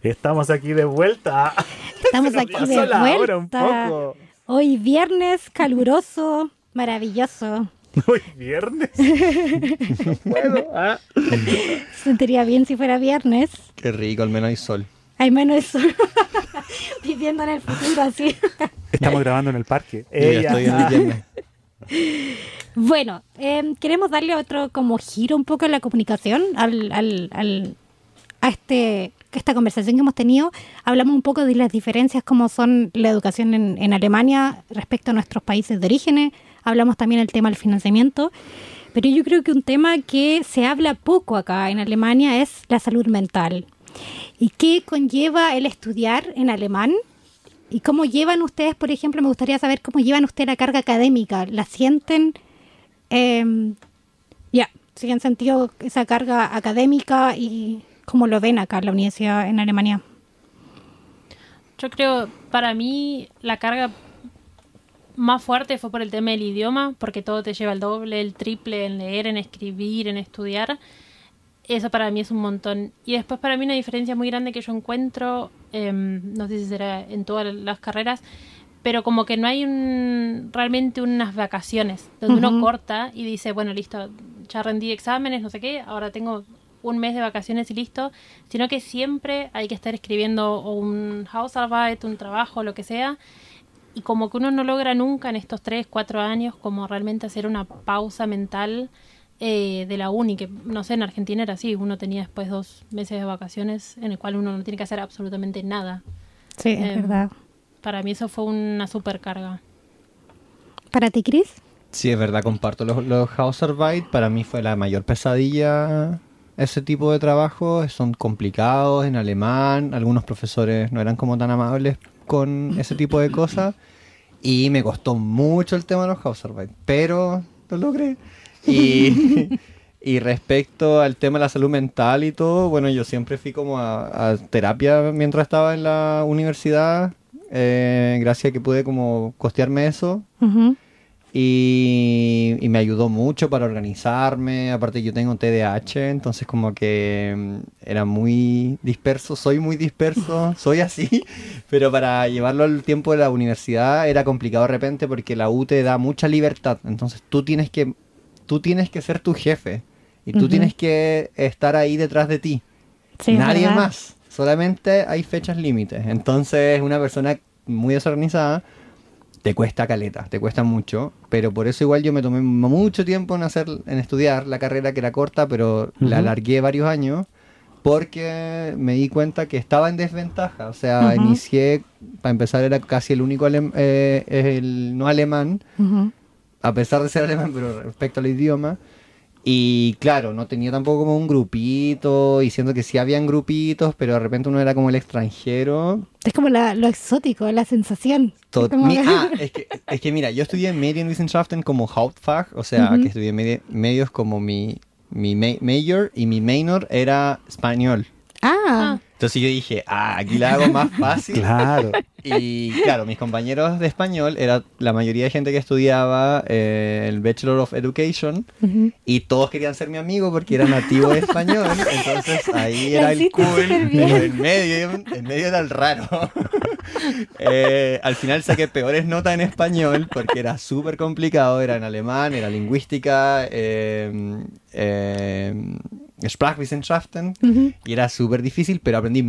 Estamos aquí de vuelta. Estamos Se nos aquí pasó de la hora un vuelta. poco. Hoy viernes caluroso, maravilloso. Hoy viernes. No puedo. Sentiría bien si fuera viernes. Qué rico, al menos hay sol. Hay menos sol. Viviendo en el futuro así. Estamos grabando en el parque. Yo ya estoy en diciembre. Bueno, queremos darle otro como giro un poco en la comunicación a esta conversación que hemos tenido. Hablamos un poco de las diferencias como son la educación en Alemania respecto a nuestros países de orígenes. Hablamos también del tema del financiamiento. Pero yo creo que un tema que se habla poco acá en Alemania es la salud mental. ¿Y qué conlleva el estudiar en alemán? ¿Y cómo llevan ustedes, por ejemplo, me gustaría saber cómo llevan ustedes la carga académica? ¿La sienten? ¿Sí han sentido esa carga académica y cómo lo ven acá en la universidad en Alemania? Yo creo, para mí, la carga más fuerte fue por el tema del idioma, porque todo te lleva el doble, el triple en leer, en escribir, en estudiar. Eso para mí es un montón. Y después para mí una diferencia muy grande que yo encuentro, no sé si será en todas las carreras, pero como que no hay realmente unas vacaciones donde uno corta y dice, bueno, listo, ya rendí exámenes, no sé qué, ahora tengo un mes de vacaciones y listo, sino que siempre hay que estar escribiendo un Hausarbeit, un trabajo, lo que sea, y como que uno no logra nunca en estos 3, 4 años como realmente hacer una pausa mental de la uni, que no sé, en Argentina era así, uno tenía después 2 meses de vacaciones en el cual uno no tiene que hacer absolutamente nada. Sí, es verdad. Para mí eso fue una supercarga. ¿Para ti, Cris? Sí, es verdad, comparto los Hausarbeit. Para mí fue la mayor pesadilla ese tipo de trabajo. Son complicados en alemán. Algunos profesores no eran como tan amables con ese tipo de cosas. Y me costó mucho el tema de los Hausarbeit. Pero lo logré. Y respecto al tema de la salud mental y todo, bueno, yo siempre fui como a terapia mientras estaba en la universidad. Gracias a que pude como costearme eso. Y me ayudó mucho para organizarme. Aparte yo tengo TDAH, entonces como que era muy disperso, soy muy disperso, soy así, pero para llevarlo al tiempo de la universidad era complicado de repente porque la U te da mucha libertad, entonces tú tienes que ser tu jefe y tú tienes que estar ahí detrás de ti, Sí, nadie ¿verdad? más, solamente hay fechas límites, entonces una persona muy desorganizada te cuesta caleta, te cuesta mucho, pero por eso igual yo me tomé mucho tiempo en estudiar la carrera que era corta, pero la alargué varios años porque me di cuenta que estaba en desventaja, o sea, inicié, para empezar era casi el único el no alemán, a pesar de ser alemán, pero respecto al idioma. Y claro, no tenía tampoco como un grupito, y siento que sí habían grupitos, pero de repente uno era como el extranjero. Es como lo exótico, la sensación. Es como Es que mira, yo estudié Medienwissenschaften como Hauptfach, o sea, que estudié medios como mi major, y mi minor era español. Entonces yo dije, aquí la hago más fácil. Claro. Y claro, mis compañeros de español era la mayoría de gente que estudiaba el Bachelor of Education y todos querían ser mi amigo porque era nativo de español. Entonces ahí La era el hiciste cool, súper bien. pero en medio era el raro. Al final saqué peores notas en español porque era súper complicado, era en alemán, era lingüística, Sprachwissenschaften, y era súper difícil, pero aprendí